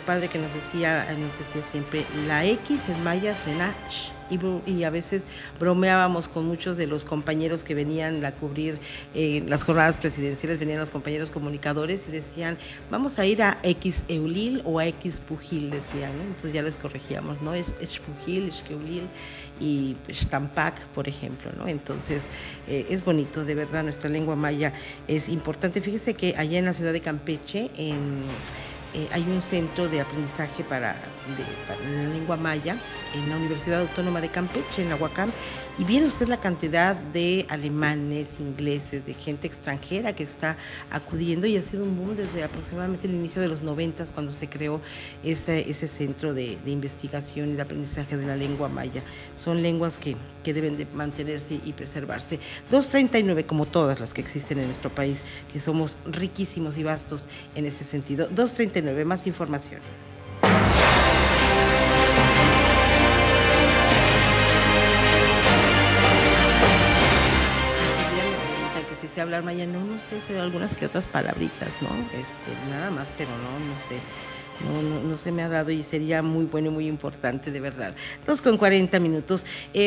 padre que nos decía siempre, la X en maya suena sh, y a veces bromeábamos con muchos de los compañeros que venían a cubrir las jornadas presidenciales, venían los compañeros comunicadores y decían, vamos a ir a X Eulil o a X Pujil, decían, ¿no? Entonces ya les corregíamos, ¿no? Es Pujil, es Eulil y Xtampak, por ejemplo, ¿no? Entonces es bonito, de verdad, nuestra lengua maya es importante. Fíjese que allá en la ciudad de Campeche, hay un centro de aprendizaje para la lengua maya en la Universidad Autónoma de Campeche, en Ahuacán, y viene usted la cantidad de alemanes, ingleses, de gente extranjera que está acudiendo, y ha sido un boom desde aproximadamente el inicio de los 90, cuando se creó ese centro de investigación y de aprendizaje de la lengua maya. Son lenguas que deben de mantenerse y preservarse. 239, como todas las que existen en nuestro país, que somos riquísimos y vastos en ese sentido. 239, más información. Que si sé hablar maya, no sé, sé algunas que otras palabritas, ¿no? Nada más, pero no sé. No se me ha dado y sería muy bueno y muy importante, de verdad. 2:40.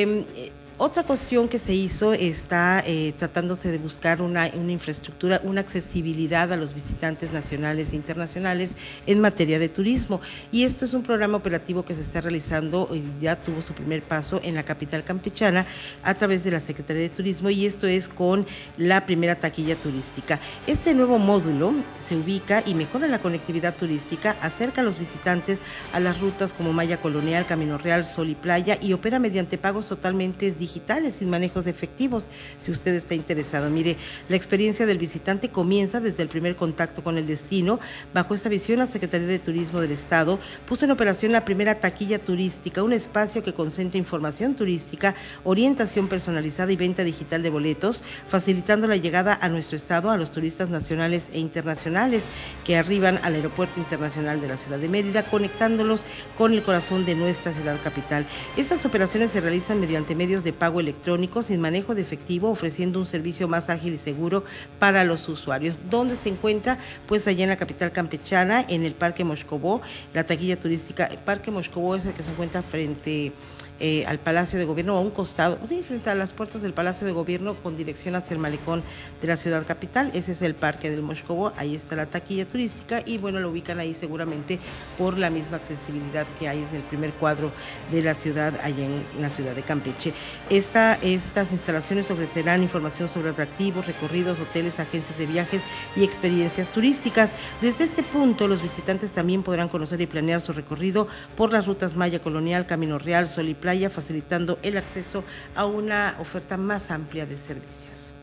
Otra cuestión que se hizo está tratándose de buscar una infraestructura, una accesibilidad a los visitantes nacionales e internacionales en materia de turismo. Y esto es un programa operativo que se está realizando, y ya tuvo su primer paso en la capital campechana a través de la Secretaría de Turismo, y esto es con la primera taquilla turística. Este nuevo módulo se ubica y mejora la conectividad turística, acerca a los visitantes a las rutas como Maya Colonial, Camino Real, Sol y Playa, y opera mediante pagos totalmente digitales, sin manejos de efectivos. Si usted está interesado, mire, la experiencia del visitante comienza desde el primer contacto con el destino. Bajo esta visión, la Secretaría de Turismo del Estado puso en operación la primera taquilla turística, un espacio que concentra información turística, orientación personalizada y venta digital de boletos, facilitando la llegada a nuestro estado a los turistas nacionales e internacionales que arriban al Aeropuerto Internacional de la Ciudad de Mérida, conectándolos con el corazón de nuestra ciudad capital. Estas operaciones se realizan mediante medios de pago electrónico, sin manejo de efectivo, ofreciendo un servicio más ágil y seguro para los usuarios. ¿Dónde se encuentra? Pues allá en la capital campechana, en el Parque Moxcobo, la taquilla turística. El Parque Moxcobo es el que se encuentra frente al Palacio de Gobierno, a un costado, sí, frente a las puertas del Palacio de Gobierno, con dirección hacia el malecón de la ciudad capital. Ese es el Parque del Moxcobo, ahí está la taquilla turística, y bueno, lo ubican ahí seguramente por la misma accesibilidad que hay desde el primer cuadro de la ciudad, allá en la ciudad de Campeche. Estas instalaciones ofrecerán información sobre atractivos, recorridos, hoteles, agencias de viajes y experiencias turísticas. Desde este punto, los visitantes también podrán conocer y planear su recorrido por las rutas Maya Colonial, Camino Real, Sol y Playa, facilitando el acceso a una oferta más amplia de servicios.